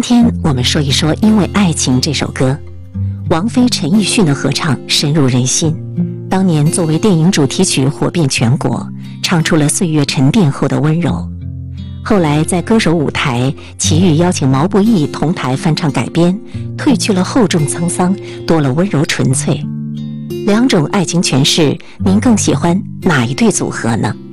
天我们说一说《因为爱情》这首歌，王菲、陈奕迅的合唱深入人心。当年作为电影主题曲火遍全国，唱出了岁月沉淀后的温柔。后来在歌手舞台，齐豫邀请毛不易同台翻唱改编，褪去了厚重沧桑，多了温柔纯粹。两种爱情诠释，您更喜欢哪一对组合呢？